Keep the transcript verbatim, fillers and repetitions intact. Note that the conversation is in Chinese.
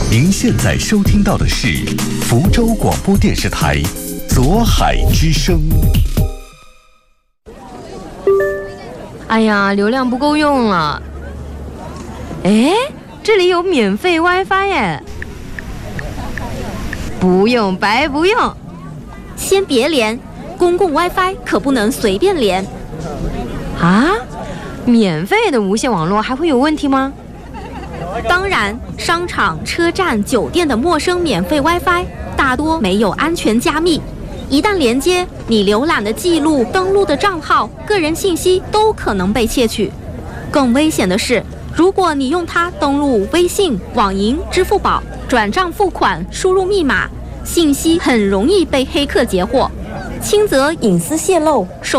您现在收听到的是福州广播电视台左海之声。 哎呀，流量不够用了。哎，这里有免费 WiFi 耶！不用白不用。 先别连，公共 WiFi 可不能随便连。 啊？免费的无线网络还会有问题吗？ 当然，商场、车站、酒店的陌生免费 WiFi 大多没有安全加密，一旦连接，你浏览的记录、登录的账号、个人信息都可能被窃取。更危险的是，如果你用它登录微信、网银、支付宝、转账付款、输入密码，信息很容易被黑客截获，轻则隐私泄露，受